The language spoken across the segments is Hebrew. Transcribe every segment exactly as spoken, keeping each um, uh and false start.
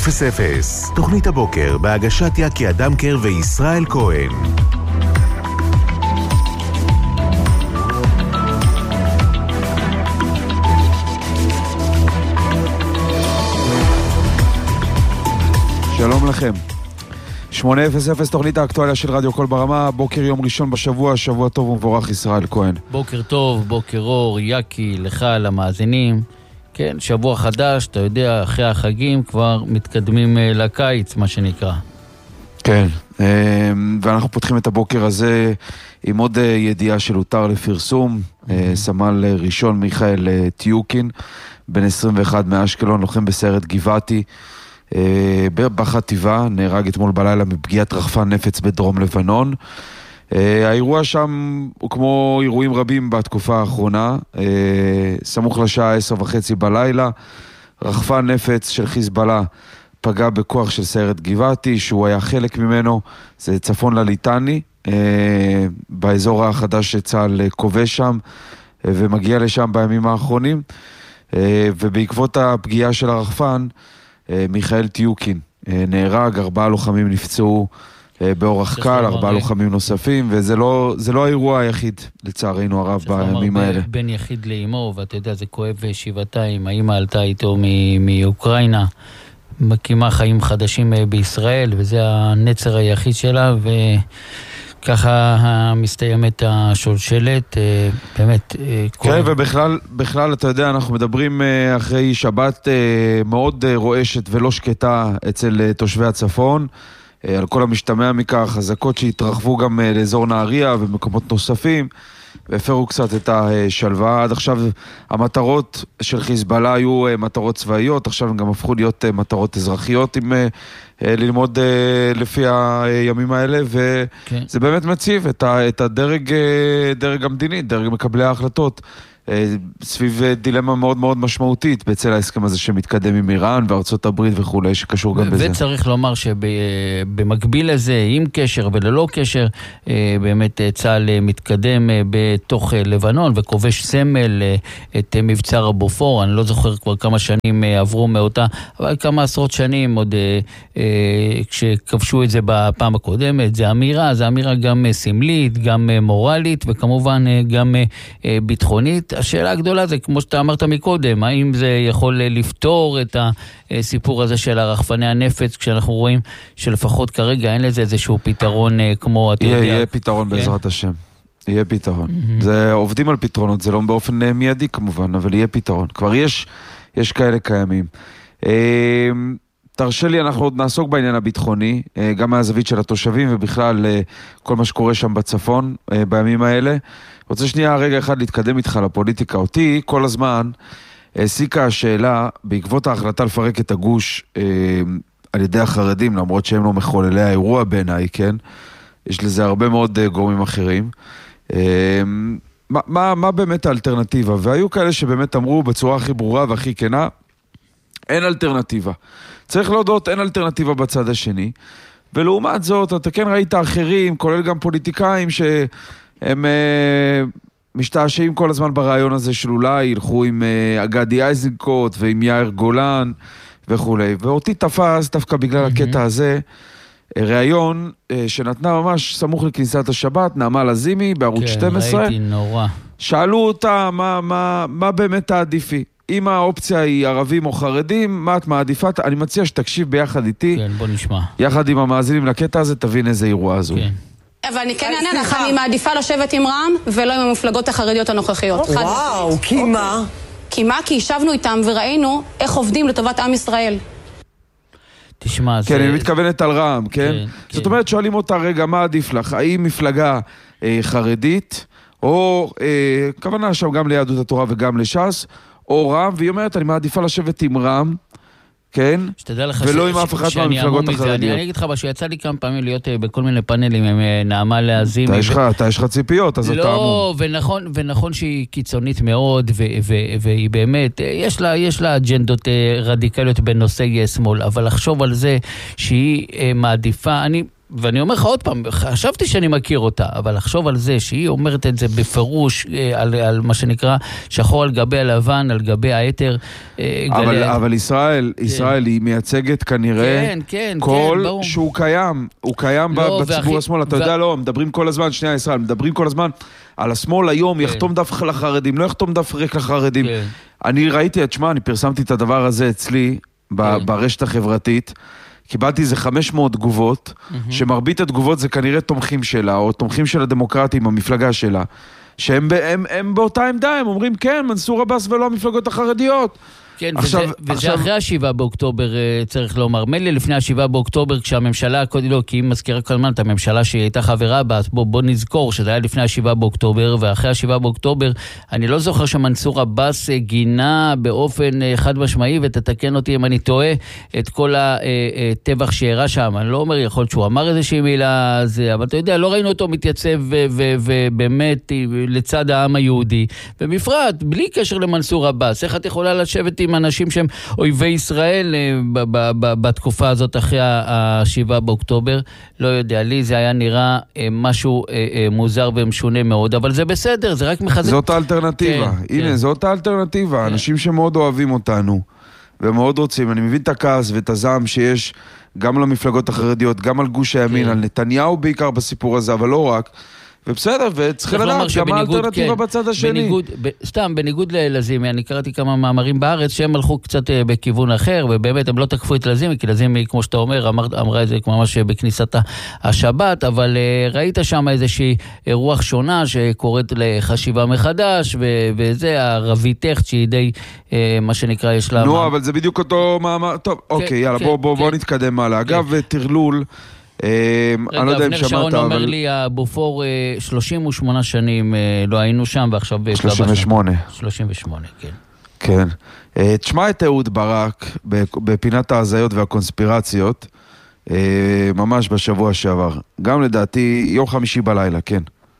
אפס אפס, תוכנית הבוקר בהגשת יקי אדמקר וישראל כהן. שלום לכם. שמונה אפס אפס, תוכנית האקטואליה של רדיו קול ברמה, בוקר יום ראשון בשבוע, שבוע טוב ומבורך ישראל כהן. בוקר טוב, בוקר אור, יקי, לך, למאזינים. כן, שבוע חדש, אתה יודע, אחרי החגים כבר מתקדמים לקיץ, מה שנקרא. כן, ואנחנו פותחים את הבוקר הזה עם עוד ידיעה של הותר לפרסום, סמל ראשון מיכאל טיוקין, בן עשרים ואחת מאשקלון, לוחם בסיירת גבעתי, בחטיבה, נהרג אתמול בלילה מפגיעת רחפן נפץ בדרום לבנון. האירוע שם הוא כמו אירועים רבים בתקופה האחרונה, סמוך לשעה עשר וחצי בלילה, רחפן נפץ של חיזבאללה פגע בכוח של סיירת גבעתי, שהוא היה חלק ממנו, זה צפון לליטני, באזור החדש שצה"ל כובש שם, ומגיע לשם בימים האחרונים, ובעקבות הפגיעה של הרחפן, מיכאל טיוקין נהרג, ארבעה לוחמים נפצעו באורח קל, ארבעה לוחמים נוספים, וזה לא, זה לא האירוע היחיד, לצערנו הרב, בימים האלה. בן יחיד לאמו, ואתה יודע, זה כואב שבעתיים, האמא עלתה איתו מאוקראינה, מקימה חיים חדשים בישראל, וזה הנצר היחיד שלה, וככה מסתיימת השולשלת, באמת. כן, ובכלל, בכלל, אתה יודע, אנחנו מדברים אחרי שבת מאוד רועשת ולא שקטה אצל תושבי הצפון, על כל המשתמע מכך, חזקות שהתרחבו גם לאזור נהריה ומקומות נוספים, והפרו קצת את השלווה. עד עכשיו המטרות של חיזבאללה היו מטרות צבאיות, עכשיו הם גם הפכו להיות מטרות אזרחיות, אם ללמוד לפי הימים האלה, וזה כן. באמת מציב את הדרג, דרג המדיני, דרג מקבלי ההחלטות, סביב דילמה מאוד מאוד משמעותית בצל ההסכם הזה שמתקדם עם איראן וארצות הברית וכולי, שקשור גם בזה. וצריך לומר שבמקביל לזה, עם קשר וללא קשר, באמת צה"ל מתקדם בתוך לבנון וכובש סמל את מבצר הבופור. אני לא זוכר כבר כמה שנים עברו מאותה, אבל כמה עשרות שנים עוד כשכבשו את זה בפעם הקודמת. זה אמירה, זה אמירה גם סמלית, גם מורלית וכמובן גם ביטחונית. השאלה הגדולה זה, כמו שאתה אמרת מקודם, האם זה יכול לפתור את הסיפור הזה של הרחפני הנפץ, כשאנחנו רואים שלפחות כרגע אין לזה איזשהו פתרון כמו, אתה יודע... יהיה פתרון בעזרת השם. יהיה פתרון. זה עובדים על פתרונות, זה לא באופן מיידי כמובן, אבל יהיה פתרון. כבר יש, יש כאלה קיימים. תרשה לי, אנחנו עוד נעסוק בעניין הביטחוני, גם מהזווית של התושבים ובכלל כל מה שקורה שם בצפון בימים האלה. רוצה שנייה רגע אחד להתקדם איתך לפוליטיקה. אותי כל הזמן העסיקה השאלה, בעקבות ההחלטה לפרק את הגוש אה, על ידי החרדים, למרות שהם לא מחוללי האירוע בעיניי, כן? יש לזה הרבה מאוד אה, גורמים אחרים. אה, מה, מה, מה באמת האלטרנטיבה? והיו כאלה שבאמת אמרו בצורה הכי ברורה והכי כנה, אין אלטרנטיבה. צריך להודות, אין אלטרנטיבה בצד השני. ולעומת זאת, אתה כן ראית אחרים, כולל גם פוליטיקאים ש... הם uh, משתעשעים כל הזמן ברעיון הזה של אולי ילכו עם uh, גדי איזנקוט ועם יאיר גולן וכו'. ואותי תפס דווקא בגלל mm-hmm. הקטע הזה, רעיון uh, שנתנה ממש סמוך לכניסת השבת, נעמה לזימי בערוץ כן, שתים עשרה. ראיתי נורא. שאלו אותה מה, מה, מה באמת העדיפי. אם האופציה היא ערבים או חרדים, מה את מעדיפה? אני מציע שתקשיב ביחד איתי. כן, בוא נשמע. יחד עם המאזינים לקטע הזה, תבין איזה אירוע הזו. כן. אבל אני כן אענה לך, אני מעדיפה לשבת עם רע"מ ולא עם המפלגות החרדיות הנוכחיות. וואו, כי מה? כי מה? כי ישבנו איתם וראינו איך עובדים לטובת עם ישראל. תשמע, כן, אני מתכוונת על רע"מ, כן? זאת אומרת, שואלים אותה, רגע, מה עדיף לך? האם מפלגה חרדית, או כוונה שם גם ליהדות התורה וגם לש"ס, או רע"מ, והיא אומרת, אני מעדיפה לשבת עם רע"מ, כן? ולא עם אף אחד מהמפלגות החרדיות. אני אגיד לך, שיצא לי כמה פעמים להיות בכל מיני פאנלים עם נעמה לזימי. אתה יש לך ציפיות, אז אתה אמור. לא, ונכון שהיא קיצונית מאוד, והיא באמת, יש לה אג'נדות רדיקליות בנושאי שמאל, אבל לחשוב על זה שהיא מעדיפה, אני ואני אומר לך עוד פעם, חשבתי שאני מכיר אותה, אבל לחשוב על זה, שהיא אומרת את זה בפירוש, על, על מה שנקרא, שחור על גבי הלבן, על גבי היתר. אבל, גלי... אבל ישראל, כן. ישראל היא מייצגת כנראה כן, כן, כל כן, שהוא קיים, הוא קיים לא, בציבור והכי... השמאל, אתה ו... יודע, לא, מדברים כל הזמן, שנייה ישראל, מדברים כל הזמן על השמאל היום, כן. יחתום דף לחרדים, לא יחתום דף ריק לחרדים. כן. אני ראיתי, את שמה, אני פרסמתי את הדבר הזה אצלי, כן. ברשת החברתית, קיבלתי איזה חמש מאות תגובות, mm-hmm. שמרבית התגובות זה כנראה תומכים שלה, או תומכים של הדמוקרטים, המפלגה שלה, שהם הם, הם באותה עמדה, הם אומרים, כן, מנסור עבאס ולא המפלגות החרדיות. כן, עכשיו, וזה, וזה עכשיו... אחרי השבעה באוקטובר, צריך לומר. מילא לפני השבעה באוקטובר, כשהממשלה, לא, כי היא מזכירה כל הזמן את הממשלה שהיא הייתה חברה בה, אז בוא, בוא נזכור שזה היה לפני השבעה באוקטובר, ואחרי השבעה באוקטובר, אני לא זוכר שמנסור עבאס גינה באופן חד משמעי, ותתקן אותי אם אני טועה, את כל הטבח שהראה שם. אני לא אומר, יכול להיות שהוא אמר איזושהי מילה, זה, אבל אתה יודע, לא ראינו אותו מתייצב ובאמת לצד העם היהודי. במפרט, בלי קשר למנסור עבאס, איך את יכולה לשבת עם אנשים שהם אויבי ישראל בתקופה הזאת אחרי השבעה באוקטובר? לא יודע, לי זה היה נראה משהו מוזר ומשונה מאוד, אבל זה בסדר, זה רק מחזק. זאת האלטרנטיבה, הנה, זאת האלטרנטיבה, אנשים שמאוד אוהבים אותנו ומאוד רוצים, אני מבין את הכעס ואת הזעם שיש גם למפלגות החרדיות, גם על גוש הימין, על נתניהו בעיקר בסיפור הזה, אבל לא רק. ובסדר, וצריך לדעת, גם האלטרנטיבה בצד השני. סתם, בניגוד ללזימי, אני קראתי כמה מאמרים בארץ, שהם הלכו קצת בכיוון אחר, ובאמת הם לא תקפו את לזימי, כי לזימי, כמו שאתה אומר, אמרה את זה ממש בכניסת השבת, אבל ראית שם איזושהי רוח שונה, שקוראת לחשיבה מחדש, וזה הרביתך, שהיא די, מה שנקרא, יש לה... נו, אבל זה בדיוק אותו מאמר. טוב, אוקיי, יאללה, בואו נתקדם הלאה. אגב, תרלול, רגע, אבנר שרון אומר לי, הבופור שלושים ושמונה שנים לא היינו שם, ועכשיו... שלושים ושמונה. שלושים ושמונה, כן. כן. תשמע את אהוד ברק בפינת ההזיות והקונספירציות, ממש בשבוע שעבר. גם לדעתי, יום חמישי בלילה, כן.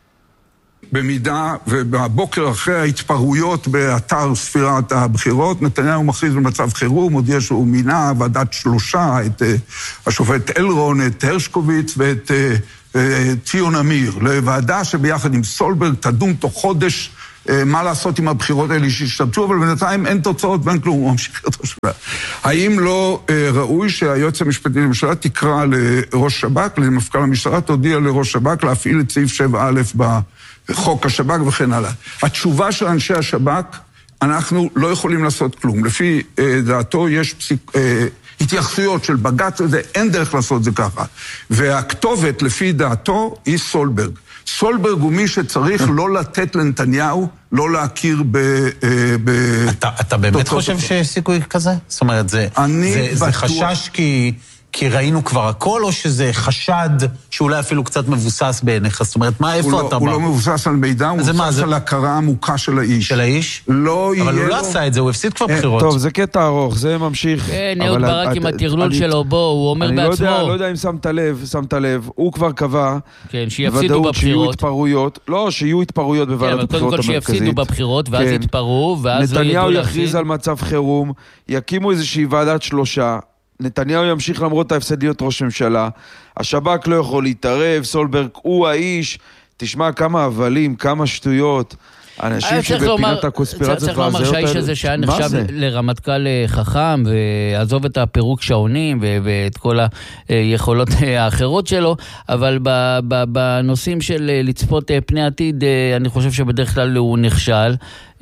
במידה ובבוקר אחרי ההתפרעויות באתר ספירת הבחירות, נתניהו מכריז במצב חירום, הודיע שהוא מינה ועדת שלושה, את השופט אלרון, את הרשקוביץ ואת ציון אמיר, לוועדה שביחד עם סולברג תדון תוך חודש מה לעשות עם הבחירות האלה שהשתתפו, אבל בינתיים אין תוצאות ואין כלום, הוא ממשיך את השבעה. האם לא ראוי שהיועץ המשפטי לממשלה תקרא לראש שב"כ, למפכ"ל המשטרה, תודיע לראש שב"כ להפעיל את סעיף שבע א' ב... חוק השב"כ וכן הלאה. התשובה של אנשי השב"כ, אנחנו לא יכולים לעשות כלום. לפי אה, דעתו יש פסיק, אה, התייחסויות של בג"ץ, וזה אין דרך לעשות זה ככה. והכתובת לפי דעתו היא סולברג. סולברג הוא מי שצריך לא לתת לנתניהו, לא להכיר ב... ב אתה, אתה באמת חושב שיש סיכוי כזה? זאת אומרת, זה, זה, זה חשש כי... כי ראינו כבר הכל, או שזה חשד שאולי אפילו קצת מבוסס בעיניך? זאת אומרת, מה, איפה לא, אתה הוא בא? הוא לא מבוסס על מידע, הוא מבוסס זה... על הכרה עמוקה של האיש. של האיש? לא אבל הוא לו... לא עשה את זה, הוא הפסיד כבר בחירות. טוב, זה קטע ארוך, זה ממשיך. כן, אהוד ברק עם הטרלול שלו, בוא, הוא אומר אני בעצמו. אני לא, לא יודע אם שמת לב, שמת לב, הוא כבר קבע, כן, שיפסידו בבחירות. שיהיו התפרעויות, לא, שיהיו התפרעויות בוועדת הבחירות המרכזית. קודם כל שיפסידו בבחירות, ואז יתפרעו, ואז נתניהו יכריז על מצב חירום, יקימו איזושהי ועדת שלושה, נתניהו ימשיך למרות ההפסד להיות ראש ממשלה, השב"כ לא יכול להתערב, סולברג הוא האיש, תשמע כמה הבלים, כמה שטויות, אנשים שבפינת הקונספירציות צריך לומר שהאיש הזה שהיה נחשב לרמטכ"ל חכם, ועזוב את הפירוק שעונים ואת כל היכולות האחרות שלו, אבל בנושאים של לצפות פני עתיד, אני חושב שבדרך כלל הוא נכשל,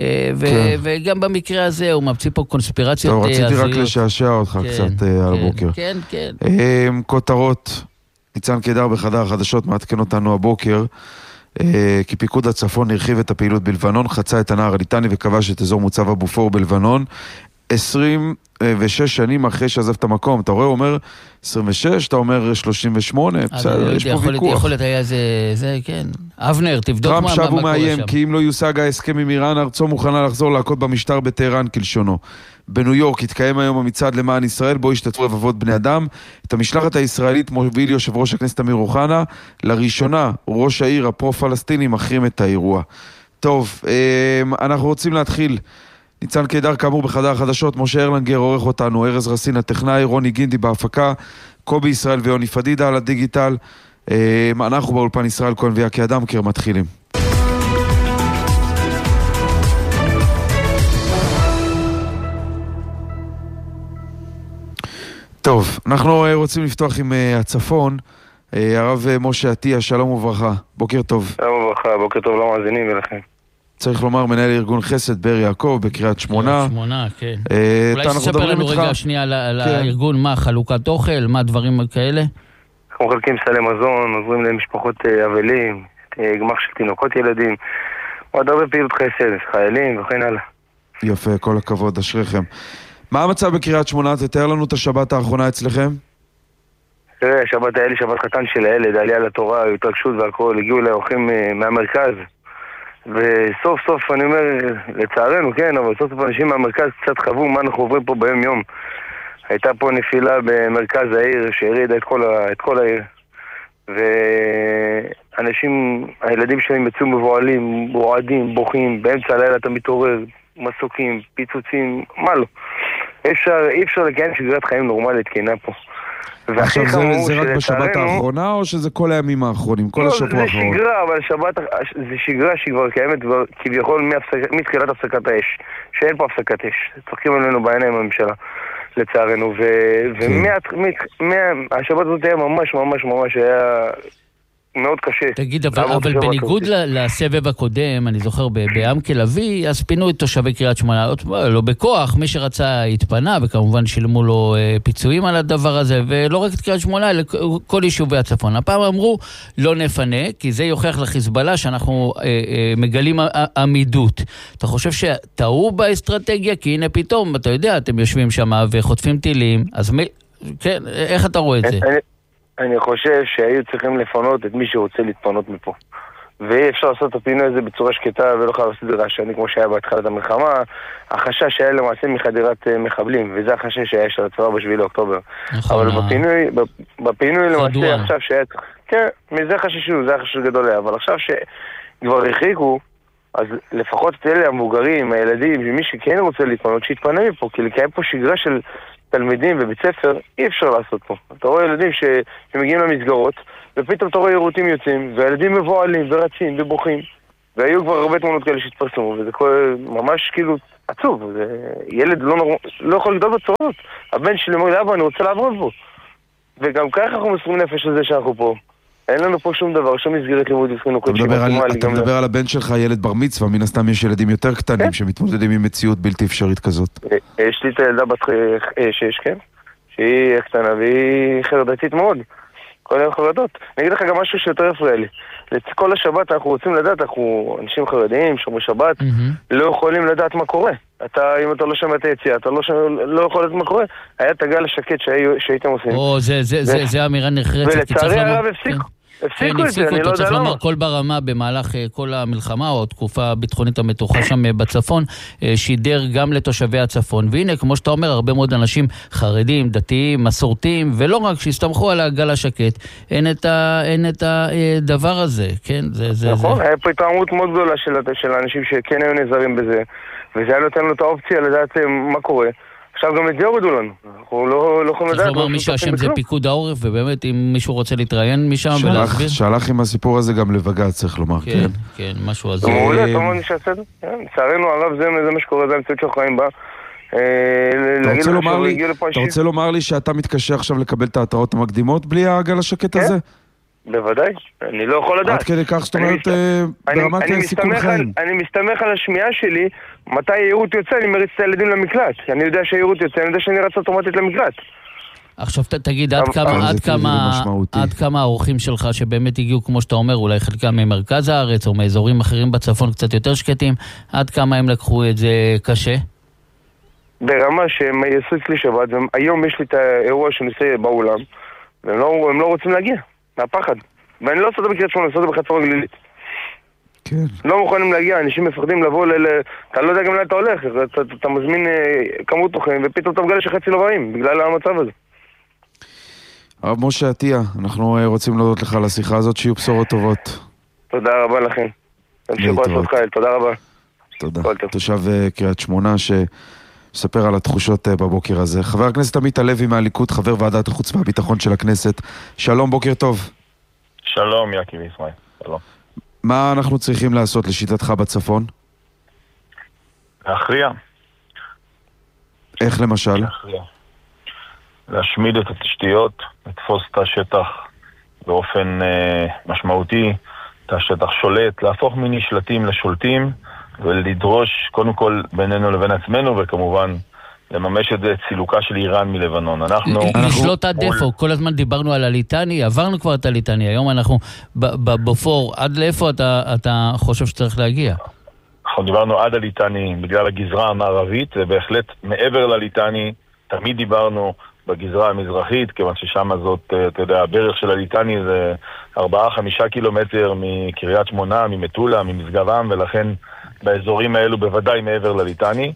וגם במקרה הזה הוא ממציא פה קונספירציות. טוב, רציתי רק לשעשע אותך קצת על הבוקר. כן, כן. כותרות, ניצן קדר בחדר החדשות מעדכן אותנו הבוקר, כי פיקוד הצפון הרחיב את הפעילות בלבנון, חצה את הנהר הליטני וכבש את אזור מוצב הבופור בלבנון, עשרים ושש שנים אחרי שעזב את המקום. אתה רואה, הוא אומר עשרים ושש, אתה אומר שלושים ושמונה, בסדר, יש פה ויכוח. יכול להיות היה זה, זה, כן. אבנר, תבדוק מה קורה שם. טראמפ שב ומאיים, כי אם לא יושג ההסכם עם איראן, ארצו מוכנה לחזור להכות במשטר בטהרן כלשונו. בניו יורק התקיים היום המצעד למען ישראל, בו השתתפו רבבות בני אדם. את המשלחת הישראלית מוביל יושב ראש הכנסת אמיר אוחנה. לראשונה, ראש העיר הפרו-פלסטיני מחרים את האירוע. טוב, אנחנו רוצים להתחיל. ניצן קדר כאמור בחדר החדשות, משה ארלנגר עורך אותנו, ארז רסין הטכנאי, רוני גינדי בהפקה, קובי ישראל ויוני פדידה על הדיגיטל. אנחנו באולפן ישראל כהן ויקי אדמקר מתחילים. טוב, אנחנו רוצים לפתוח עם הצפון. הרב משה עטיה, שלום וברכה, בוקר טוב. שלום וברכה, בוקר טוב למאזינים ולכם. צריך לומר, מנהל ארגון חסד באר יעקב בקריית שמונה. קריית שמונה, כן. אולי תספר לנו רגע שנייה על הארגון, מה, חלוקת אוכל, מה דברים כאלה? אנחנו מחלקים סלי מזון, עוזרים למשפחות אבלים, גמח של תינוקות ילדים, עוד הרבה פעילות חסד, חיילים וכן הלאה. יפה, כל הכבוד, אשריכם. מה המצב בקריית שמונה? תתאר לנו את השבת האחרונה אצלכם. תראה, השבת היה לי שבת חתן של הילד, עלייה לתורה, התרגשות והכל, הגיעו לאורחים מהמרכז. וסוף סוף, אני אומר, לצערנו, כן, אבל סוף סוף אנשים מהמרכז קצת חוו מה אנחנו עוברים פה ביום יום. הייתה פה נפילה במרכז העיר שהרידה את כל, ה... את כל העיר. ואנשים, הילדים שלהם יצאו מבועלים, בועדים, בוכים, באמצע הלילה אתה מתעורר, מסוקים, פיצוצים, מה לא. אי אפשר, אי אפשר לקיים שגרת חיים נורמלית תקינה פה. עכשיו זה, זה רק בשבת האחרונה או שזה כל הימים האחרונים, כל השבוע האחרון? זה שגרה, אבל שבת, זה שגרה שכבר קיימת כביכול מתחילת הפסקת האש, שאין פה הפסקת אש, צוחקים עלינו בעיניים הממשלה, לצערנו, והשבת הזאת היה ממש ממש ממש היה מאוד קשה. תגיד, אבל, אבל בניגוד לסבב הקודם, אני זוכר בעם כלבי, אז פינו את תושבי קריית שמונה, לא בכוח, מי שרצה התפנה, וכמובן שילמו לו פיצויים על הדבר הזה, ולא רק את קריית שמונה, אלא כל יישובי הצפון. הפעם אמרו, לא נפנה, כי זה יוכיח לחיזבאללה שאנחנו אה, אה, מגלים עמידות. אתה חושב שטעו באסטרטגיה? כי הנה פתאום, אתה יודע, אתם יושבים שם וחוטפים טילים, אז מי, כן, איך אתה רואה את זה? אני חושב שהיו צריכים לפנות את מי שרוצה להתפנות מפה. ואי אפשר לעשות את הפינוי הזה בצורה שקטה ולא חייב לעשות את זה רעשני כמו שהיה בהתחלת המלחמה. החשש היה למעשה מחדירת מחבלים, וזה החשש שהיה של הצבא בשביעי לאוקטובר. אבל בפינוי, בפינוי למעשה עכשיו שהיה... כן, מזה חששו, זה החשש גדול היה. אבל עכשיו שכבר הרחיקו, אז לפחות את אלה המבוגרים, הילדים, ומי שכן רוצה להתפנות, שיתפנה מפה, כי לקיים פה שגרה של... תלמידים ובית ספר, אי אפשר לעשות פה. אתה רואה ילדים ש... שמגיעים למסגרות, ופתאום אתה רואה ירוטים יוצאים, והילדים מבועלים ורצים ובוכים. והיו כבר הרבה תמונות כאלה שהתפרסמו, וזה כל... ממש כאילו עצוב. זה... ילד לא, נור... לא יכול לדעת בצורות. הבן שלי אומר, אבא, אני רוצה לעבוד פה. וגם ככה אנחנו מסרים נפש לזה שאנחנו פה. אין לנו פה שום דבר, שום מסגרת לימוד וחינוכית. אתה מדבר על הבן שלך, ילד בר מצווה, מן הסתם יש ילדים יותר קטנים שמתמודדים עם מציאות בלתי אפשרית כזאת. יש לי את הילדה בת שש, כן? שהיא קטנה והיא חרדתית מאוד. כל היום חרדות. אני אגיד לך גם משהו שיותר הפריע לי. כל השבת אנחנו רוצים לדעת, אנחנו אנשים חרדיים, שומרי שבת, לא יכולים לדעת מה קורה. אתה, אם אתה לא שומע את היציאה, אתה לא יכול לדעת מה קורה. היה את הגל השקט שהייתם עושים. או, זה אמירה נחרצת. ולצערי הרב הפסיקו. הפסיקו את זה, אני לא יודע למה. לומר, כל ברמה במהלך כל המלחמה או התקופה הביטחונית המתוחה שם בצפון, שידר גם לתושבי הצפון. והנה, כמו שאתה אומר, הרבה מאוד אנשים חרדים, דתיים, מסורתיים, ולא רק שהסתמכו על הגל השקט, אין את הדבר הזה, כן? נכון, היה פה התרעמות מאוד גדולה של האנשים שכן היו נעזרים בזה, וזה היה נותן לו את האופציה לדעת מה קורה. עכשיו גם את זה הורידו לנו. אנחנו לא יכולים לדעת. צריך לומר מי שהשם זה פיקוד העורף, ובאמת אם מישהו רוצה להתראיין משם ולהסביר. שלח עם הסיפור הזה גם לבג"ץ, צריך לומר, כן. כן, כן, משהו הזה. מעולה, אתה אומר נשאר סדר? לצערנו הרב זה מה שקורה, זה המציאות שאנחנו חיים בה. אתה רוצה לומר לי שאתה מתקשה עכשיו לקבל את ההתראות המקדימות בלי הגל השקט הזה? בוודאי, אני לא יכול לדעת. עד כדי כך שאתה אומרת ברמת סיכון חיים. אני מסתמך על השמיעה שלי, מתי היירות יוצא, אני מריץ את הילדים למקלט. אני יודע שהיירות יוצא, אני יודע שאני רץ אוטומטית למקלט. עכשיו תגיד, עד כמה, עד כמה, עד כמה האורחים שלך שבאמת הגיעו, כמו שאתה אומר, אולי חלקם ממרכז הארץ או מאזורים אחרים בצפון קצת יותר שקטים, עד כמה הם לקחו את זה קשה? ברמה שהם יעשו אצלי שבת, והיום יש לי את האירוע שנעשה באולם, והם לא, הם לא רוצים להגיע. מהפחד. ואני לא עושה את זה בקריית שמונה, אני עושה את זה בחצור הגלילית. כן. לא מוכנים להגיע, אנשים מפחדים לבוא ל... אתה לא יודע גם לאן אתה הולך, אתה, אתה מזמין כמות תוכן, ופתאום אתה מגלה שחצי לא רואים, בגלל המצב הזה. הרב משה עטיה, אנחנו רוצים להודות לך על השיחה הזאת, שיהיו בשורות טובות. תודה רבה לכם. תמשיכו לעשות חייל, תודה רבה. תודה. תושב קריית שמונה ש... ספר על התחושות בבוקר הזה. חבר הכנסת עמית הלוי מהליכוד, חבר ועדת החוץ והביטחון של הכנסת. שלום, בוקר טוב. שלום, יעקב ישראל. שלום. מה אנחנו צריכים לעשות לשיטתך בצפון? להכריע. איך למשל? להכריע. להשמיד את התשתיות, לתפוס את השטח באופן אה, משמעותי, את השטח שולט, להפוך מנשלטים לשולטים, ולדרוש קודם כל בינינו לבין עצמנו, וכמובן לממש את זה, צילוקה של איראן מלבנון. אנחנו... לשלוט עד איפה? כל הזמן דיברנו על הליטני, עברנו כבר את הליטני, היום אנחנו בבופור, עד לאיפה אתה חושב שצריך להגיע? אנחנו דיברנו עד הליטני בגלל הגזרה המערבית, ובהחלט מעבר לליטני, תמיד דיברנו בגזרה המזרחית, כיוון ששם זאת, אתה יודע, הברך של הליטני זה ארבעה, חמישה קילומטר מקריית שמונה, ממטולה, ממשגב עם, ולכן באזורים האלו בוודאי מעבר לליטני.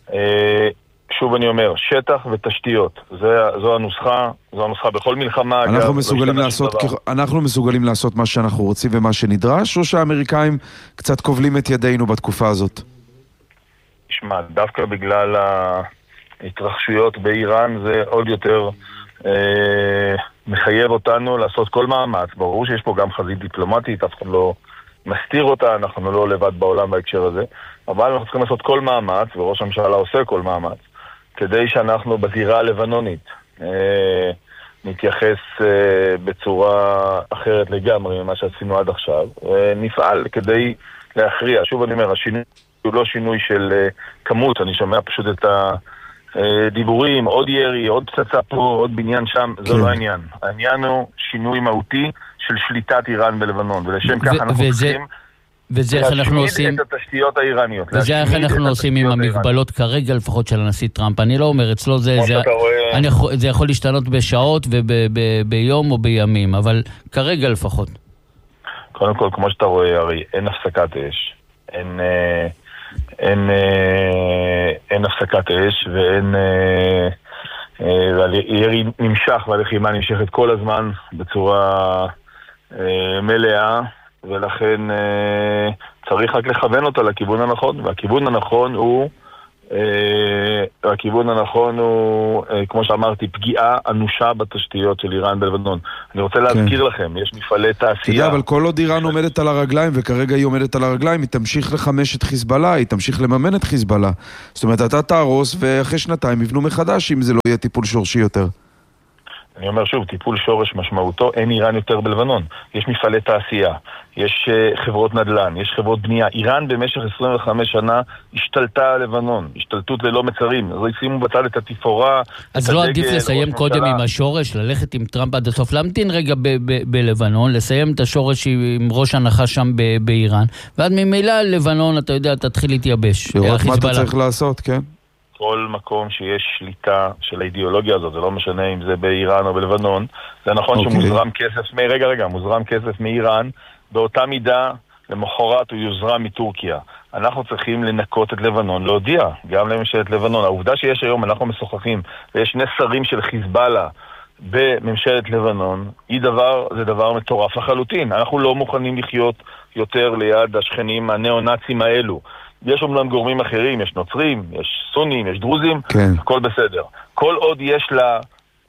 שוב אני אומר, שטח ותשתיות, זה, זו הנוסחה, זו הנוסחה בכל מלחמה. אנחנו אגב, מסוגלים לא לעשות, אנחנו מסוגלים לעשות מה שאנחנו רוצים ומה שנדרש, או שהאמריקאים קצת כובלים את ידינו בתקופה הזאת? תשמע, דווקא בגלל ההתרחשויות באיראן זה עוד יותר אה, מחייב אותנו לעשות כל מאמץ. ברור שיש פה גם חזית דיפלומטית, אף אחד לא מסתיר אותה, אנחנו לא לבד בעולם בהקשר הזה, אבל אנחנו צריכים לעשות כל מאמץ, וראש הממשלה עושה כל מאמץ, כדי שאנחנו בזירה הלבנונית אה, נתייחס אה, בצורה אחרת לגמרי ממה שעשינו עד עכשיו, ונפעל כדי להכריע. שוב אני אומר, השינוי הוא לא שינוי של אה, כמות, אני שומע פשוט את הדיבורים, עוד ירי, עוד פצצה פה, עוד בניין שם, כן. זה לא העניין. העניין הוא שינוי מהותי של שליטת איראן בלבנון, ולשם כך אנחנו צריכים וזה איך אנחנו עושים את התשתיות האיראניות. וזה איך אנחנו עושים עם המגבלות כרגע לפחות של הנשיא טראמפ. אני לא אומר, אצלו זה זה יכול להשתנות בשעות וביום או בימים, אבל כרגע לפחות. קודם כל, כמו שאתה רואה, הרי אין הפסקת אש. אין אין אין הפסקת אש ואין ירי נמשך והלחימה נמשכת כל הזמן בצורה מלאה, ולכן אה, צריך רק לכוון אותה לכיוון הנכון, והכיוון הנכון הוא אה, הכיוון הנכון הוא, אה, כמו שאמרתי, פגיעה אנושה בתשתיות של איראן בלבנון. אני רוצה להזכיר כן. לכם, יש מפעלי תעשייה. אתה יודע, אבל כל עוד איראן עומדת על הרגליים, וכרגע היא עומדת על הרגליים, היא תמשיך לחמש את חיזבאללה, היא תמשיך לממן את חיזבאללה. זאת אומרת, אתה תהרוס, ואחרי שנתיים יבנו מחדש, אם זה לא יהיה טיפול שורשי יותר. אני אומר שוב, טיפול שורש משמעותו, אין איראן יותר בלבנון. יש מפעלי תעשייה, יש uh, חברות נדל"ן, יש חברות בנייה. איראן במשך עשרים וחמש שנה השתלטה על לבנון, השתלטות ללא מצרים. אז שימו בצד את התיפורה. אז לא עדיף לסיים קודם עם השורש, ללכת עם טראמפ עד הסוף, להמתין רגע בלבנון, לסיים את השורש עם ראש הנחה שם באיראן, ועד ממילא לבנון, אתה יודע, תתחיל להתייבש. לראות מה אתה צריך לעשות, כן? כל מקום שיש שליטה של האידיאולוגיה הזאת, זה לא משנה אם זה באיראן או בלבנון, זה נכון okay. שמוזרם כסף, מ... רגע רגע, מוזרם כסף מאיראן, באותה מידה למחרת הוא יוזרם מטורקיה. אנחנו צריכים לנקות את לבנון, להודיע, גם לממשלת לבנון. העובדה שיש היום, אנחנו משוחחים, ויש שני שרים של חיזבאללה בממשלת לבנון, היא דבר, זה דבר מטורף לחלוטין. אנחנו לא מוכנים לחיות יותר ליד השכנים הנאו-נאצים האלו. יש אומנם גורמים אחרים, יש נוצרים, יש סונים, יש דרוזים, כן. הכל בסדר. כל עוד יש לה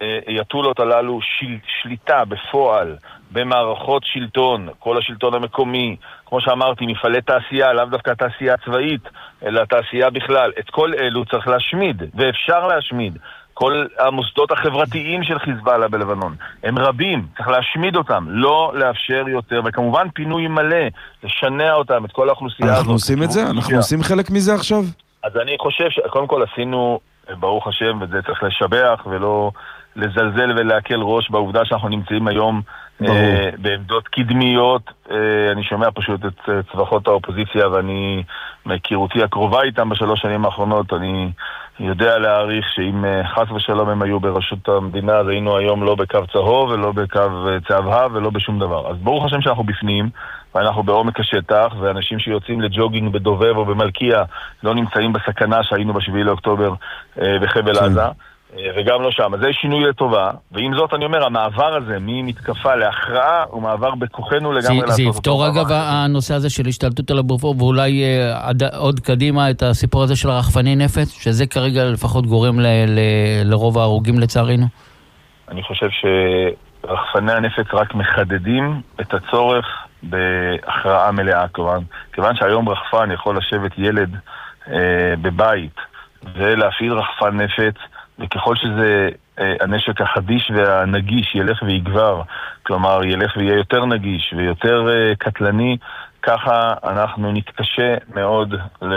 יתולות הללו של, שליטה בפועל במערכות שלטון, כל השלטון המקומי, כמו שאמרתי, מפעלי תעשייה, לאו דווקא תעשייה צבאית, אלא תעשייה בכלל. את כל אלו צריך להשמיד, ואפשר להשמיד. כל המוסדות החברתיים של חיזבאללה בלבנון, הם רבים, צריך להשמיד אותם, לא לאפשר יותר, וכמובן פינוי מלא, לשנע אותם, את כל האוכלוסייה הזאת. אנחנו עושים את זה? אנחנו עושים חלק מזה עכשיו? אז אני חושב שקודם כל עשינו, ברוך השם, וזה צריך לשבח ולא לזלזל ולהקל ראש בעובדה שאנחנו נמצאים היום אה, בעמדות קדמיות. אה, אני שומע פשוט את אה, צווחות האופוזיציה, ואני מהיכרותי הקרובה איתם בשלוש שנים האחרונות, אני יודע להעריך שאם אה, חס ושלום הם היו בראשות המדינה, אז היינו היום לא בקו צהוב ולא בקו אה, צהבהב ולא בשום דבר. אז ברוך השם שאנחנו בפנים, ואנחנו בעומק השטח, ואנשים שיוצאים לג'וגינג בדובב או במלכיה לא נמצאים בסכנה שהיינו בשביעי לאוקטובר אה, בחבל עזה. וגם לא שם. אז זה שינוי לטובה, ועם זאת אני אומר, המעבר הזה ממתקפה להכרעה הוא מעבר בכוחנו לגמרי לעשות אותו. זה יפתור אגב הנושא הזה של השתלטות על הבופור, ואולי עוד קדימה את הסיפור הזה של רחפני נפץ, שזה כרגע לפחות גורם לרוב ההרוגים לצערנו? אני חושב שרחפני הנפץ רק מחדדים את הצורך בהכרעה מלאה, כיוון, כיוון שהיום רחפן יכול לשבת ילד אה, בבית ולהפעיל רחפן נפץ, וככל שזה אה, הנשק החדיש והנגיש ילך ויגבר, כלומר ילך ויהיה יותר נגיש ויותר אה, קטלני, ככה אנחנו נתקשה מאוד ל,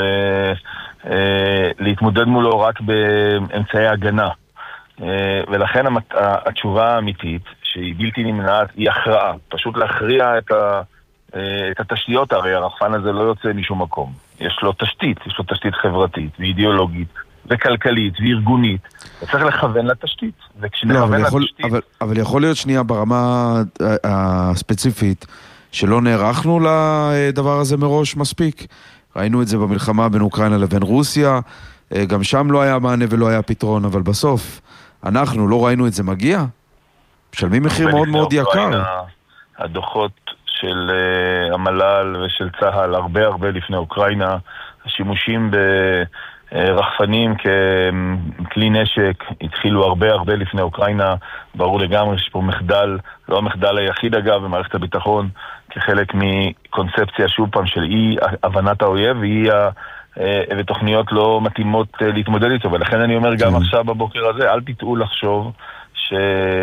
אה, להתמודד מולו רק באמצעי הגנה. אה, ולכן המת, התשובה האמיתית, שהיא בלתי נמנעת, היא הכרעה. פשוט להכריע את, ה, את התשתיות, הרי הרחפן הזה לא יוצא משום מקום. יש לו תשתית, יש לו תשתית חברתית ואידיאולוגית וכלכלית וארגונית. וצריך לכוון לתשתית. וכשנכוון לא, אבל, לתשתית... אבל, אבל יכול להיות שנייה ברמה הספציפית שלא נערכנו לדבר הזה מראש מספיק. ראינו את זה במלחמה בין אוקראינה לבין רוסיה. גם שם לא היה מענה ולא היה פתרון, אבל בסוף אנחנו לא ראינו את זה מגיע. משלמים מחיר מאוד מאוד יקר. הדוחות של uh, המל"ל ושל צה"ל הרבה הרבה לפני אוקראינה, השימושים ברחפנים ככלי נשק התחילו הרבה הרבה לפני אוקראינה. ברור לגמרי שיש פה מחדל, לא המחדל היחיד אגב במערכת הביטחון, כחלק מקונספציה שוב פעם של אי הבנת האויב ואי ה... ותוכניות לא מתאימות להתמודד איתו. ולכן אני אומר גם עכשיו בבוקר הזה, אל תטעו לחשוב ש...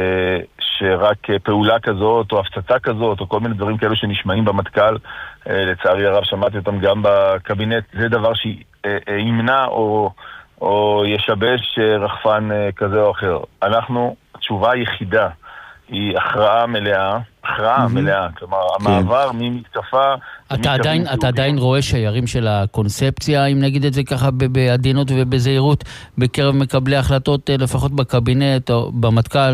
שרק פעולה כזאת או הפצצה כזאת או כל מיני דברים כאלו שנשמעים במטכ"ל, לצערי הרב שמעתי אותם גם בקבינט, זה דבר שימנע או, או ישבש רחפן כזה או אחר. אנחנו, התשובה היחידה היא הכרעה מלאה, הכרעה מלאה, כלומר המעבר ממתקפה... אתה עדיין, אתה עדיין רואה שיירים של הקונספציה, אם נגיד את זה ככה בעדינות ובזהירות, בקרב מקבלי החלטות, לפחות בקבינט או במטכ"ל?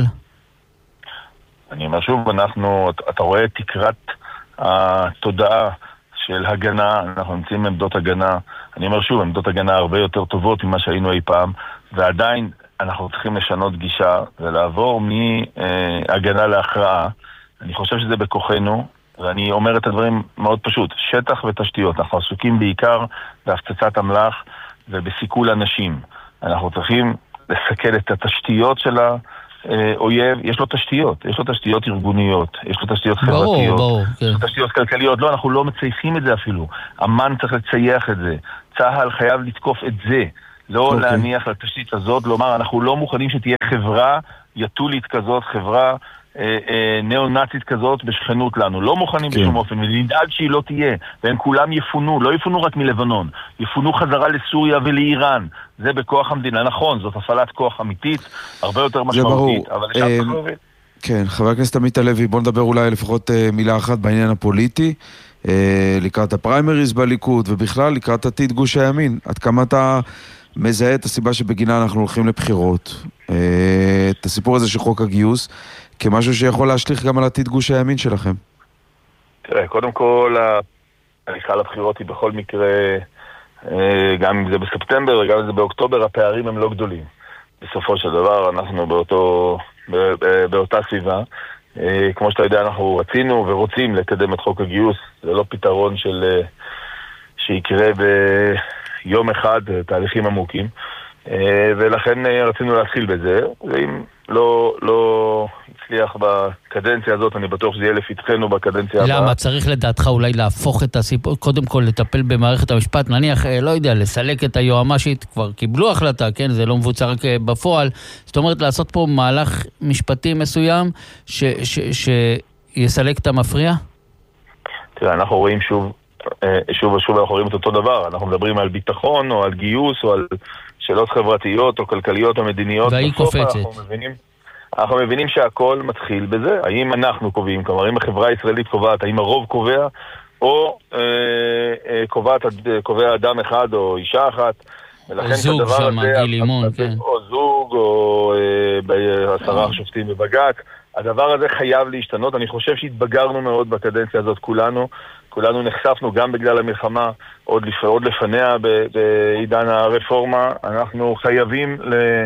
אני אומר שוב, אנחנו, אתה רואה תקרת התודעה של הגנה, אנחנו נמצאים בעמדות הגנה, אני אומר שוב, עמדות הגנה הרבה יותר טובות ממה שהיינו אי פעם, ועדיין אנחנו צריכים לשנות גישה ולעבור מהגנה להכרעה. אני חושב שזה בכוחנו, ואני אומר את הדברים מאוד פשוט, שטח ותשתיות. אנחנו עסוקים בעיקר בהפצצת אמל"ח ובסיכול אנשים. אנחנו צריכים לסכל את התשתיות של האויב. יש לו תשתיות, יש לו תשתיות ארגוניות, יש לו תשתיות חברתיות, ברור, ברור, כן. יש לו תשתיות כלכליות. לא, אנחנו לא מצייחים את זה אפילו. אמן צריך לצייח את זה. צה"ל חייב לתקוף את זה. לא okay. להניח לתשתית הזאת, לומר, אנחנו לא מוכנים שתהיה חברה יתולית כזאת, חברה אה, אה, נאו-נאצית כזאת בשכנות לנו. לא מוכנים okay. בשום אופן, ונדאג שהיא לא תהיה. והם כולם יפונו, לא יפונו רק מלבנון, יפונו חזרה לסוריה ולאיראן. זה בכוח המדינה. נכון, זאת הפעלת כוח אמיתית, הרבה יותר משמעותית. אבל לשם אה, תחובת. כן, חבר הכנסת עמית הלוי, בוא נדבר אולי לפחות אה, מילה אחת בעניין הפוליטי. אה, לקראת הפריימריז בליכוד, ובכלל לקראת עתיד גוש הימין. עד כמה אתה... מזהה את הסיבה שבגינה אנחנו הולכים לבחירות, את הסיפור הזה של חוק הגיוס, כמשהו שיכול להשליך גם על עתיד גוש הימין שלכם? תראה, קודם כל, ההליכה לבחירות היא בכל מקרה, גם אם זה בספטמבר, גם אם זה באוקטובר, הפערים הם לא גדולים. בסופו של דבר, אנחנו באותו, באותה סביבה. כמו שאתה יודע, אנחנו רצינו ורוצים לקדם את חוק הגיוס, זה לא פתרון של, שיקרה ב... יום אחד, תהליכים עמוקים, ולכן רצינו להתחיל בזה, ואם לא, לא הצליח בקדנציה הזאת, אני בטוח שזה יהיה לפתחנו בקדנציה הבאה. למה צריך לדעתך אולי להפוך את הסיפור, קודם כל לטפל במערכת המשפט, נניח, לא יודע, לסלק את היועמ"שית, כבר קיבלו החלטה, כן, זה לא מבוצע רק בפועל, זאת אומרת לעשות פה מהלך משפטי מסוים, ש, ש, ש, שיסלק את המפריע? תראה, אנחנו רואים שוב, שוב ושוב אנחנו רואים את אותו דבר. אנחנו מדברים על ביטחון או על גיוס או על שאלות חברתיות או כלכליות או מדיניות. והיא קופצת. אנחנו מבינים, אנחנו מבינים שהכל מתחיל בזה. האם אנחנו קובעים, כלומר, האם החברה הישראלית קובעת, האם הרוב קובע או אה, אה, קובעת, קובע אדם אחד או אישה אחת. או זוג שם, גיל לימון, כן. או זוג או אה, עשרה שופטים בבג"ץ. הדבר הזה חייב להשתנות. אני חושב שהתבגרנו מאוד בקדנציה הזאת כולנו. כולנו נחשפנו גם בגלל המלחמה, עוד, לפ... עוד לפניה בעידן הרפורמה. אנחנו חייבים ל...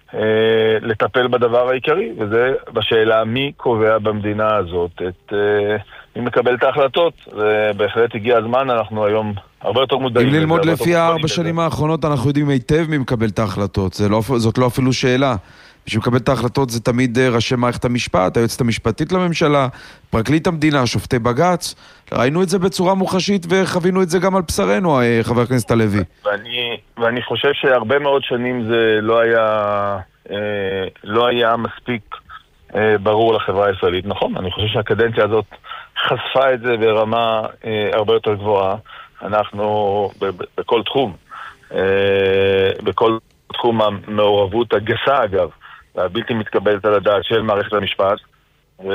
לטפל בדבר העיקרי, וזה בשאלה מי קובע במדינה הזאת, את, מי מקבל את ההחלטות. ובהחלט הגיע הזמן, אנחנו היום הרבה יותר מודעים. אם ללמוד לפי הארבע שנים האחרונות, אנחנו יודעים היטב מי מקבל את ההחלטות. לא, זאת לא אפילו שאלה. מי שמקבל את ההחלטות זה תמיד ראשי מערכת המשפט, היועצת המשפטית לממשלה, פרקליט המדינה, שופטי בג"ץ. ראינו את זה בצורה מוחשית וחווינו את זה גם על בשרנו, חבר הכנסת הלוי. ואני, ואני חושב שהרבה מאוד שנים זה לא היה, לא היה מספיק ברור לחברה הישראלית. נכון, אני חושב שהקדנציה הזאת חשפה את זה ברמה הרבה יותר גבוהה. אנחנו בכל תחום, בכל תחום המעורבות הגסה אגב, והבלתי מתקבלת על הדעת של מערכת המשפט, ו...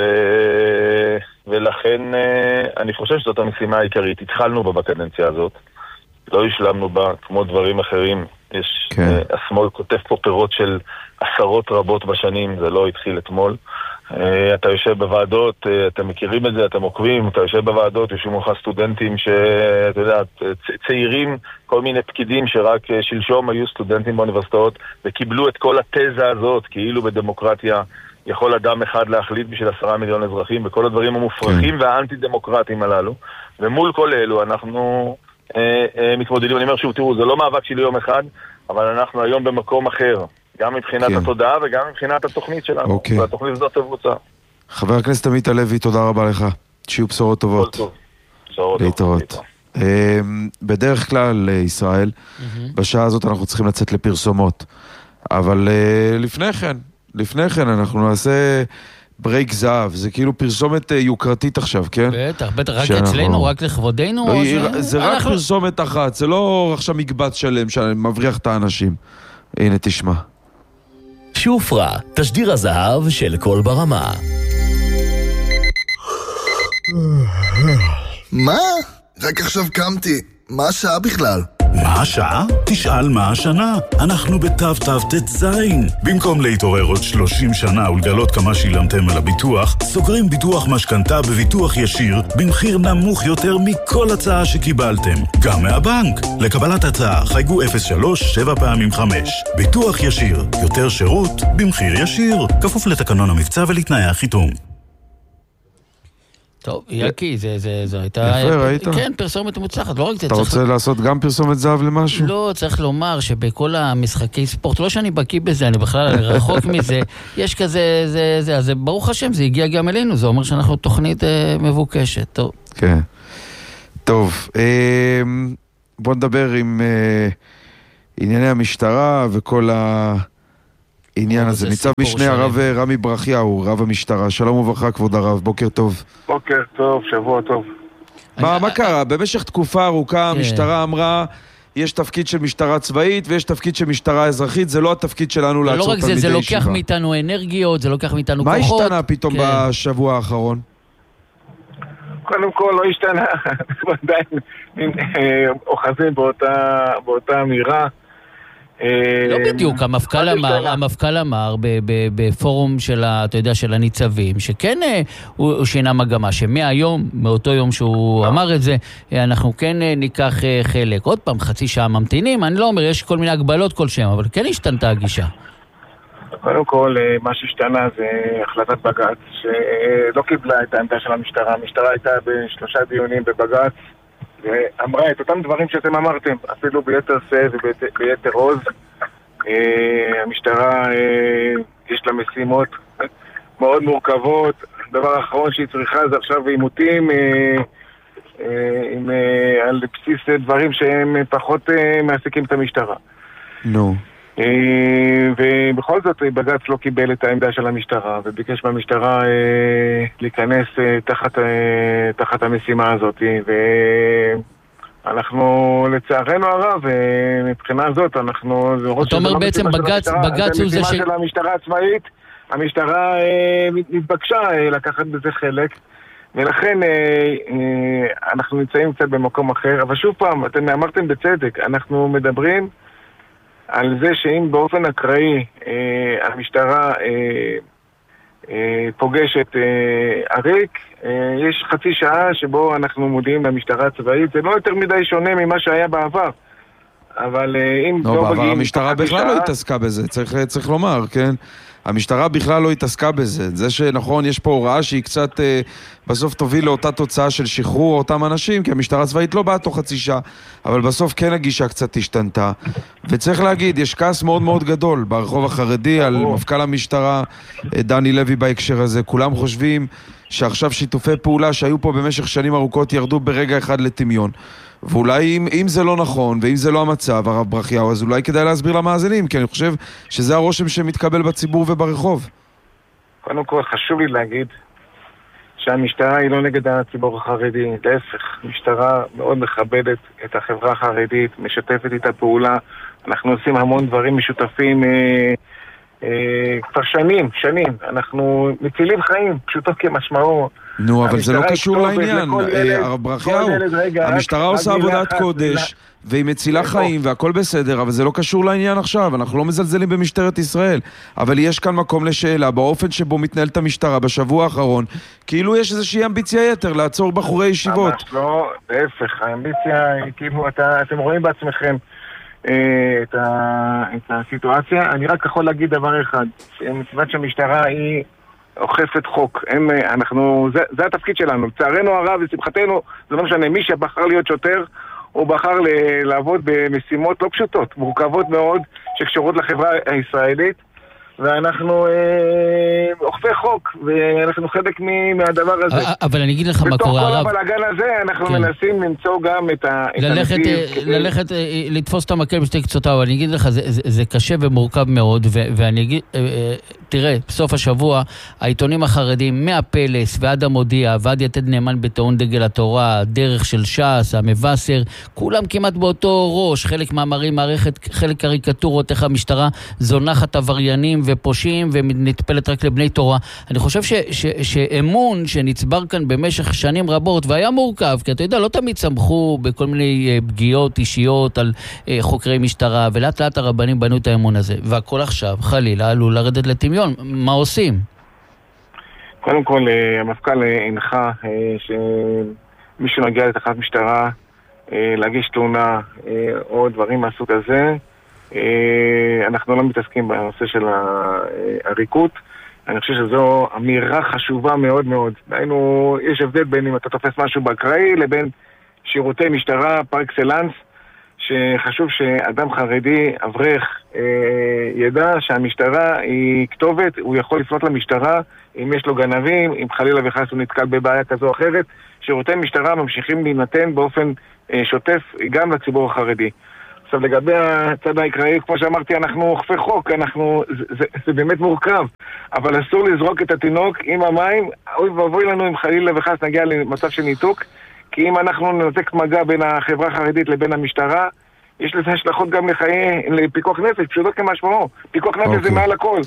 ולכן אני חושב שזאת המשימה העיקרית. התחלנו בה בקדנציה הזאת, לא השלמנו בה כמו דברים אחרים. יש, כן. השמאל כותב פה פירות של עשרות רבות בשנים, זה לא התחיל אתמול. אתה יושב בוועדות, אתם מכירים את זה, אתם עוקבים, אתה יושב בוועדות, יושבים לך סטודנטים שאתה יודע, צעירים, כל מיני פקידים שרק שלשום היו סטודנטים באוניברסיטאות וקיבלו את כל התזה הזאת, כאילו בדמוקרטיה יכול אדם אחד להחליט בשביל עשרה מיליון אזרחים, וכל הדברים המופרכים והאנטי-דמוקרטיים הללו. ומול כל אלו אנחנו אה, אה, מתמודדים. אני אומר שוב, תראו, זה לא מאבק של יום אחד, אבל אנחנו היום במקום אחר. גם מבחינת כן. התודעה וגם מבחינת התוכנית שלנו. אוקיי. והתוכנית הזאת תבוצע. חבר הכנסת עמית הלוי, תודה רבה לך. שיהיו בשורות טובות. טוב. בשורות להתראות. בדרך כלל, ישראל, בשעה הזאת אנחנו צריכים לצאת לפרסומות. אבל לפני כן, לפני כן אנחנו נעשה ברייק זהב. זה כאילו פרסומת יוקרתית עכשיו, כן? בטח, בטח. רק אצלנו, רק לכבודנו? זה רק פרסומת אחת. זה לא עכשיו מקבץ שלם שמבריח את האנשים. הנה, תשמע. שופרה, תשדיר הזהב של כל ברמה. מה? רק עכשיו קמתי. מה השעה בכלל? מה השעה? תשאל מה השנה. אנחנו בתו תו תזין. במקום להתעורר עוד שלושים שנה ולגלות כמה שילמתם על הביטוח, סוגרים ביטוח משכנתה בביטוח ישיר במחיר נמוך יותר מכל הצעה שקיבלתם. גם מהבנק. לקבלת הצעה חייגו אפס שלוש שבע פעמים חמש. ביטוח ישיר. יותר שירות במחיר ישיר. כפוף לתקנון המבצע ולתנאי החיתום. טוב, יקי, זה, זה, זה הייתה... יפה, ראית? כן, פרסומת מוצלחת, לא רק זה. אתה רוצה לעשות גם פרסומת זהב למשהו? לא, צריך לומר שבכל המשחקי ספורט, לא שאני בקיא בזה, אני בכלל רחוק מזה, יש כזה, זה, זה, אז ברוך השם, זה הגיע גם אלינו, זה אומר שאנחנו תוכנית אה, מבוקשת, טוב. כן. טוב, אה, בוא נדבר עם אה, ענייני המשטרה וכל ה... עניין הזה. ניצב משנה הרב רמי ברכיהו, רב המשטרה. שלום וברכה, כבוד הרב, בוקר טוב. בוקר טוב, שבוע טוב. מה, מה קרה? במשך תקופה ארוכה המשטרה אמרה, יש תפקיד של משטרה צבאית ויש תפקיד של משטרה אזרחית, זה לא התפקיד שלנו לעצור תלמידי ישיבה. לא רק זה, זה לוקח מאיתנו אנרגיות, זה לוקח מאיתנו כוחות. מה השתנה פתאום בשבוע האחרון? קודם כל לא השתנה, עדיין אוחזים באותה אמירה. לא בדיוק, המפכ"ל אמר, המפכ"ל אמר בפורום של, אתה יודע, של הניצבים, שכן הוא שינה מגמה, שמהיום, מאותו יום שהוא אמר את זה, אנחנו כן ניקח חלק. עוד פעם, חצי שעה ממתינים, אני לא אומר, יש כל מיני הגבלות כלשהם, אבל כן השתנתה הגישה. קודם כל, מה שהשתנה זה החלטת בג"ץ, שלא קיבלה את העמדה של המשטרה. המשטרה הייתה בשלושה דיונים בבג"ץ, ואמרה את אותם דברים שאתם אמרתם, אפילו ביתר שאת וביתר עוז. המשטרה יש לה משימות מאוד מורכבות. הדבר האחרון שהיא צריכה זה עכשיו עימותים על בסיס דברים שהם פחות מעסיקים את המשטרה. נו. ובכל זאת בג"ץ לא קיבל את העמדה של המשטרה וביקש מהמשטרה להיכנס תחת, תחת המשימה הזאת, ואנחנו לצערנו הרב מבחינה הזאת אנחנו... אתה אומר בעצם בג"ץ, בג"ץ הוא זה ש... של המשטרה הצבאית, המשטרה נתבקשה לקחת בזה חלק, ולכן אנחנו נמצאים קצת במקום אחר. אבל שוב פעם, אתם אמרתם בצדק, אנחנו מדברים על זה שאם באופן אקראי אה, המשטרה אה, אה, פוגשת אה, אריק, אה, יש חצי שעה שבו אנחנו מודיעים למשטרה הצבאית. זה לא יותר מדי שונה ממה שהיה בעבר. אבל אם לא, בעבר המשטרה בכלל לא התעסקה בזה, צריך, צריך לומר, כן? המשטרה בכלל לא התעסקה בזה. זה שנכון, יש פה הוראה שהיא קצת אה, בסוף תוביל לאותה תוצאה של שחרור אותם אנשים, כי המשטרה הצבאית לא באה תוך חצי שעה, אבל בסוף כן הגישה קצת השתנתה. וצריך להגיד, יש כעס מאוד מאוד גדול ברחוב החרדי על מפכ"ל המשטרה, דני לוי בהקשר הזה. כולם חושבים שעכשיו שיתופי פעולה שהיו פה במשך שנים ארוכות ירדו ברגע אחד לטמיון. ואולי אם, אם זה לא נכון, ואם זה לא המצב, הרב ברכיהו, אז אולי כדאי להסביר למאזינים, כי אני חושב שזה הרושם שמתקבל בציבור וברחוב. קודם כל חשוב לי להגיד שהמשטרה היא לא נגד הציבור החרדי, להפך, המשטרה מאוד מכבדת את החברה החרדית, משתפת איתה פעולה, אנחנו עושים המון דברים משותפים אה, אה, כבר שנים, שנים, אנחנו מצילים חיים, פשוטו כמשמעו. נו, אבל זה לא קשור לעניין, הרב ברכיהו, המשטרה עושה עבודת קודש והיא מצילה חיים והכל בסדר, אבל זה לא קשור לעניין עכשיו, אנחנו לא מזלזלים במשטרת ישראל, אבל יש כאן מקום לשאלה באופן שבו מתנהלת המשטרה בשבוע האחרון, כאילו יש איזושהי אמביציה יתר לעצור בחורי ישיבות. ממש לא, להפך, האמביציה היא כאילו, אתם רואים בעצמכם את הסיטואציה, אני רק יכול להגיד דבר אחד, מצוות שהמשטרה היא אוכפת חוק, הם, אנחנו, זה, זה התפקיד שלנו, לצערנו הרב ושמחתנו, זה לא משנה, מי שבחר להיות שוטר, הוא בחר ל- לעבוד במשימות לא פשוטות, מורכבות מאוד, שקשורות לחברה הישראלית, ואנחנו אה, אוכפי חוק, ואנחנו חלק מ- מהדבר הזה. אבל אני אגיד לך מה קורה, הרב. בתוך כל הבלגן הזה, אנחנו כן. מנסים למצוא גם את ה... ללכת, את ללכת, כדי... לתפוס את המקל בשתי קצותיו, אבל אני אגיד לך, זה, זה, זה קשה ומורכב מאוד, ו- ואני אגיד, תראה, בסוף השבוע, העיתונים החרדים, מהפלס ועד המודיע, ועד יתד נאמן בטעון דגל התורה, דרך של ש"ס, המבשר, כולם כמעט באותו ראש, חלק מאמרים, מערכת, חלק קריקטורות, איך המשטרה זונחת עבריינים ופושעים ונטפלת רק לבני תורה. אני חושב ש, ש, שאמון שנצבר כאן במשך שנים רבות, והיה מורכב, כי אתה יודע, לא תמיד צמחו בכל מיני פגיעות אישיות על חוקרי משטרה, ולאט לאט הרבנים בנו את האמון הזה, והכל עכשיו, חלילה, עלול לרדת לטמיון. מה עושים? קודם כל, המפכ"ל הנחה שמי שנגיע לתחנת משטרה להגיש תלונה או דברים מהסוג הזה, אנחנו לא מתעסקים בנושא של הריקות. אני חושב שזו אמירה חשובה מאוד מאוד. דהיינו, יש הבדל בין אם אתה תופס משהו באקראי לבין שירותי משטרה פר אקסלנס, שחשוב שאדם חרדי, אברך, ידע שהמשטרה היא כתובת, הוא יכול לפנות למשטרה אם יש לו גנבים, אם חלילה וחס הוא נתקל בבעיה כזו או אחרת. שירותי משטרה ממשיכים להינתן באופן שוטף גם לציבור החרדי. עכשיו לגבי הצד האקראי, כמו שאמרתי, אנחנו אוכפי חוק, אנחנו, זה, זה, זה באמת מורכב, אבל אסור לזרוק את התינוק עם המים, אוי ואבוי לנו אם חלילה וחס נגיע למצב של ניתוק, כי אם אנחנו ננתק מגע בין החברה החרדית לבין המשטרה, יש לזה השלכות גם לחיי, לפיקוח נפש, פשוטו כמשמעו, פיקוח נפש okay. זה מעל הכל.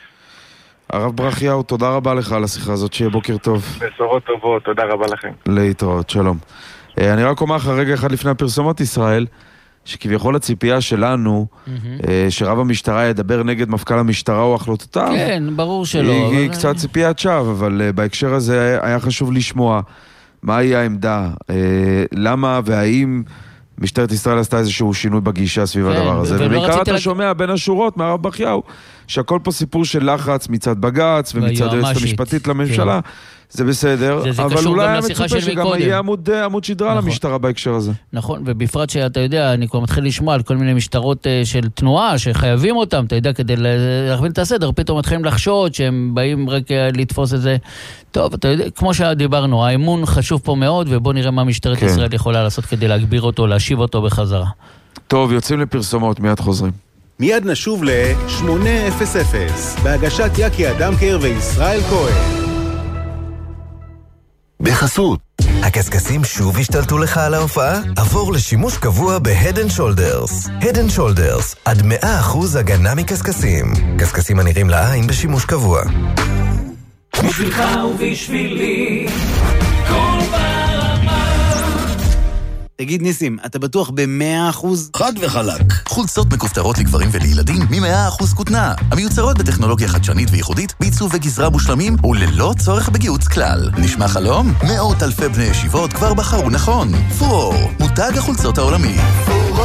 הרב ברכיהו, תודה רבה לך על השיחה הזאת, שיהיה בוקר טוב. בשורות טובות, תודה רבה לכם. להתראות, שלום. אני רק אומר לך רגע אחד לפני הפרסומות ישראל, שכביכול הציפייה שלנו, mm-hmm. שרב המשטרה ידבר נגד מפכ"ל המשטרה או החלטותיו, כן, ברור שלא. היא, אבל... היא קצת ציפיית שווא, אבל בהקשר הזה היה חשוב לשמוע מהי העמדה, למה והאם משטרת ישראל עשתה איזשהו שינוי בגישה סביב כן, הדבר הזה. ובעיקר אתה לק... שומע בין השורות מהרב ברכיהו, שהכל פה סיפור של לחץ מצד בג"ץ ומצד היועצת המשפטית לממשלה, כן. זה בסדר, זה, זה אבל אולי המצופה שגם יהיה עמוד, עמוד שדרה נכון. למשטרה בהקשר הזה. נכון, ובפרט שאתה יודע, אני כבר מתחיל לשמוע על כל מיני משטרות של תנועה שחייבים אותם, אתה יודע, כדי להכווין את הסדר, פתאום מתחילים לחשוד שהם באים רק לתפוס את זה. טוב, אתה יודע, כמו שדיברנו, האמון חשוב פה מאוד, ובוא נראה מה משטרת כן. ישראל יכולה לעשות כדי להגביר אותו, להשיב אותו בחזרה. טוב, יוצאים לפרסומות, מיד חוזרים. מיד נשוב ל-שמונה אפס אפס, בהגשת יקי אדמקר וישראל כהן. בחסות. הקסקסים שוב השתלטו לך על ההופעה? עבור לשימוש קבוע ב-Head and Shoulders. Head and Shoulders, עד מאה אחוז הגנה מקסקסים. קסקסים הנראים לעין בשימוש קבוע. בשבילך ובשבילי, כל ברמה. תגיד ניסים, אתה בטוח ב-מאה אחוז? חד וחלק. חולצות מכופתרות לגברים ולילדים מ-מאה אחוז כותנה. המיוצרות בטכנולוגיה חדשנית וייחודית, בעיצוב וגזרה מושלמים וללא צורך בגיוץ כלל. נשמע חלום? מאות אלפי בני ישיבות כבר בחרו נכון. פורור, מותג החולצות העולמי. פורור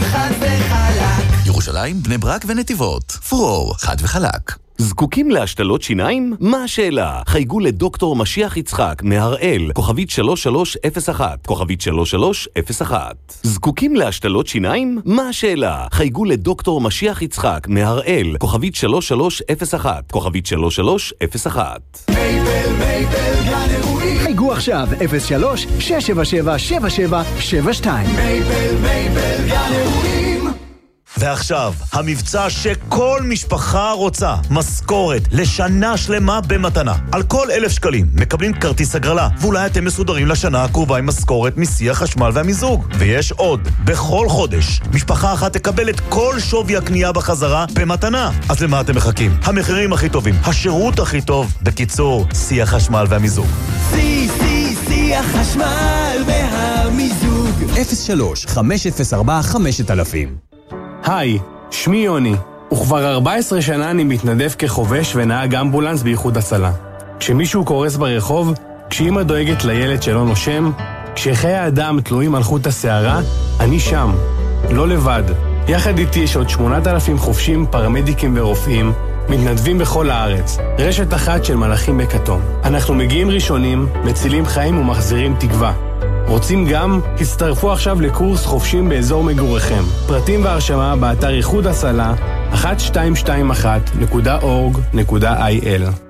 חד וחלק. ירושלים, בני ברק ונתיבות. פרור, חד וחלק. זקוקים להשתלות שיניים? מה השאלה? חייגו לדוקטור משיח יצחק מהראל, כוכבית שלוש שלוש אפס אחת, כוכבית שלוש שלוש אפס אחת. זקוקים להשתלות שיניים? מה השאלה? חייגו לדוקטור משיח יצחק מהראל, כוכבית שלוש שלוש אפס אחת, כוכבית שלוש שלוש אפס אחת. מייבל, מייבל, גן אירועים. חייגו עכשיו אפס שלוש שש שבע שבע שבע שבע שבע שתיים. מייבל, מייבל, גן אירועים. ועכשיו, המבצע שכל משפחה רוצה, משכורת לשנה שלמה במתנה. על כל אלף שקלים מקבלים כרטיס הגרלה, ואולי אתם מסודרים לשנה הקרובה עם משכורת מסי החשמל והמיזוג. ויש עוד, בכל חודש, משפחה אחת תקבל את כל שווי הקנייה בחזרה במתנה. אז למה אתם מחכים? המחירים הכי טובים, השירות הכי טוב, בקיצור, סי החשמל והמיזוג. סי, סי, סי החשמל והמיזוג. אפס שלוש חמש אפס ארבע חמש אלפים. היי, שמי יוני, וכבר ארבע עשרה שנה אני מתנדב כחובש ונהג אמבולנס באיחוד הצלה. כשמישהו קורס ברחוב, כשאמא דואגת לילד שלא נושם, כשחיי האדם תלויים על חוט השערה, אני שם, לא לבד. יחד איתי יש עוד שמונת אלפים חובשים, פרמדיקים ורופאים, מתנדבים בכל הארץ, רשת אחת של מלאכים בכתום. אנחנו מגיעים ראשונים, מצילים חיים ומחזירים תקווה. רוצים גם? הצטרפו עכשיו לקורס חופשים באזור מגוריכם. פרטים והרשמה באתר איחוד הצלה אחת שתיים שתיים אחת נקודה אורג נקודה איי אל.